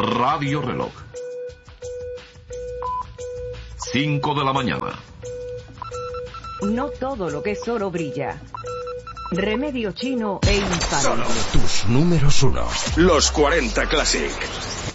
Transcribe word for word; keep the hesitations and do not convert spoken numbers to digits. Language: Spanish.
Radio Reloj. Cinco de la mañana. No todo lo que es oro brilla. Remedio chino e infalible. Tus números uno. Los cuarenta Classic.